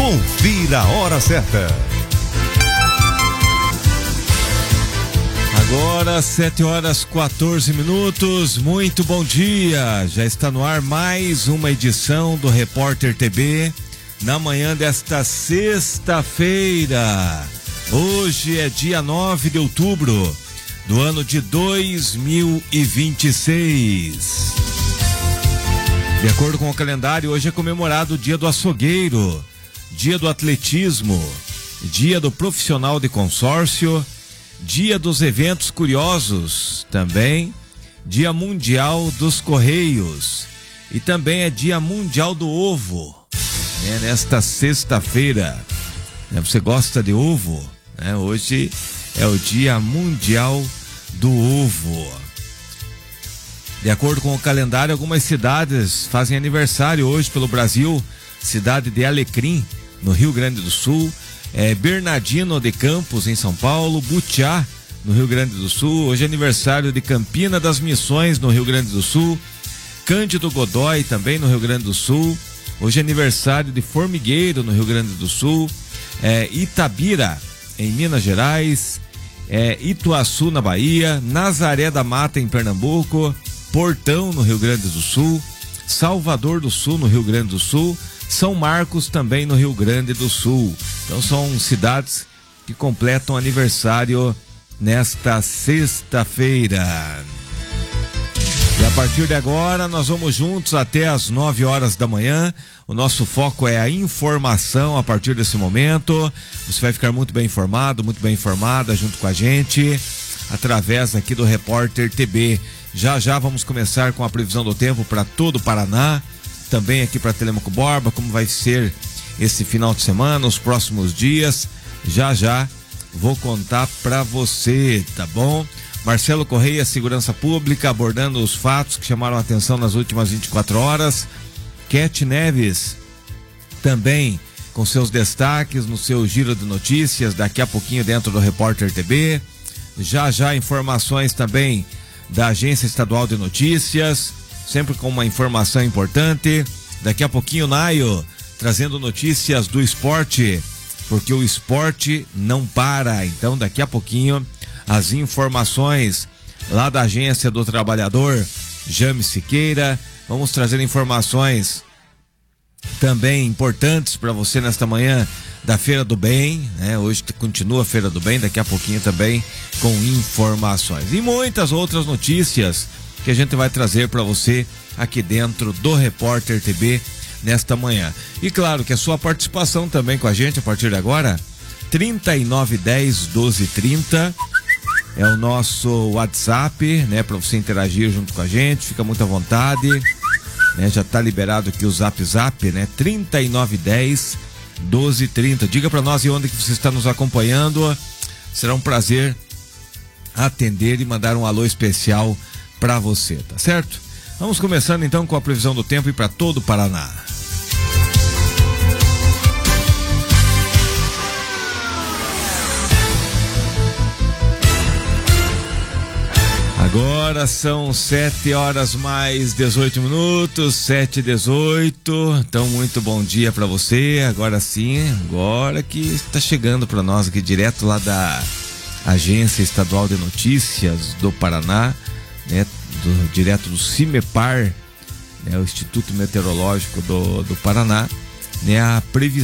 Confira a hora certa. Agora 7h14. Muito bom dia. Já está no ar mais uma edição do Repórter TB na manhã desta sexta-feira. Hoje é dia 9 de outubro do ano de 2026. De acordo com o calendário, hoje é comemorado o Dia do Açougueiro, Dia do Atletismo, Dia do Profissional de Consórcio, Dia dos Eventos Curiosos, também Dia Mundial dos Correios e também é Dia Mundial do Ovo, né? Nesta sexta-feira, né? Você gosta de ovo? Né? Hoje é o Dia Mundial do Ovo. De acordo com o calendário, algumas cidades fazem aniversário hoje pelo Brasil. Cidade de Alecrim, no Rio Grande do Sul, Bernardino de Campos, em São Paulo, Butiá, no Rio Grande do Sul. Hoje é aniversário de Campina das Missões, no Rio Grande do Sul, Cândido Godói, também no Rio Grande do Sul. Hoje é aniversário de Formigueiro, no Rio Grande do Sul, Itabira, em Minas Gerais, Ituaçu, na Bahia, Nazaré da Mata, em Pernambuco, Portão, no Rio Grande do Sul, Salvador do Sul, no Rio Grande do Sul, São Marcos, também no Rio Grande do Sul. Então são cidades que completam aniversário nesta sexta-feira. E a partir de agora nós vamos juntos até às 9h da manhã. O nosso foco é a informação a partir desse momento. Você vai ficar muito bem informado, muito bem informada junto com a gente, através aqui do Repórter TB. Já já vamos começar com a previsão do tempo para todo o Paraná, também aqui para Telêmaco Borba, como vai ser esse final de semana, os próximos dias. Já já vou contar para você, tá bom? Marcelo Correia, Segurança Pública, abordando os fatos que chamaram a atenção nas últimas 24 horas. Cat Neves, também com seus destaques no seu giro de notícias, daqui a pouquinho dentro do Repórter TB. Já já informações também da Agência Estadual de Notícias, sempre com uma informação importante. Daqui a pouquinho, Naio, trazendo notícias do esporte, porque o esporte não para. Então, daqui a pouquinho, as informações lá da Agência do Trabalhador, James Siqueira. Vamos trazer informações também importantes para você nesta manhã da Feira do Bem, né? Hoje continua a Feira do Bem, daqui a pouquinho também com informações e muitas outras notícias que a gente vai trazer para você aqui dentro do Repórter TB nesta manhã. E claro que a sua participação também com a gente a partir de agora, 3910-1230 é o nosso WhatsApp, né? Para você interagir junto com a gente, fica muito à vontade, né? Já tá liberado aqui o Zap, né? 3910-1230. Diga para nós e onde que você está nos acompanhando. Será um prazer atender e mandar um alô especial para você, tá certo? Vamos começando então com a previsão do tempo e para todo o Paraná. Agora são 7h mais 18 minutos, 7h18. Então, muito bom dia para você. Agora sim, agora que está chegando para nós aqui direto lá da Agência Estadual de Notícias do Paraná, né? Direto do CIMEPAR, né? O Instituto Meteorológico do Paraná, né? A previsão